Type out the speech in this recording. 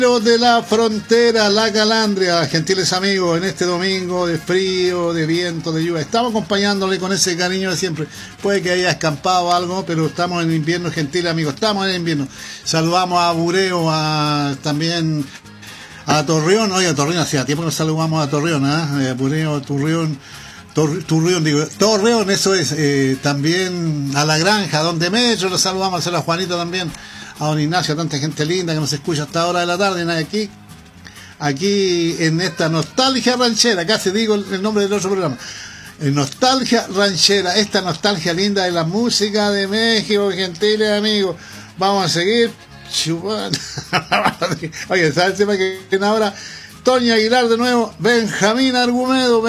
De la frontera, la Calandria, gentiles amigos, en este domingo de frío, de viento, de lluvia, estamos acompañándole con ese cariño de siempre. Puede que haya escampado algo, pero estamos en invierno, gentiles amigos, estamos en invierno. Saludamos a Bureo, también a Torreón. Oye, a Torreón, hacía tiempo que nos saludamos a Torreón, Bureo, Torreón, eso es. También a La Granja, donde Metro, lo saludamos, a Juanito también. A don Ignacio, a tanta gente linda que nos escucha hasta hora de la tarde, aquí en esta nostalgia ranchera, casi digo el nombre del otro programa, nostalgia ranchera, esta nostalgia linda de la música de México, gentiles amigos. Vamos a seguir chupando. Oye, ¿sabes el tema que ahora? Toña Aguilar de nuevo, Benjamín Argumedo.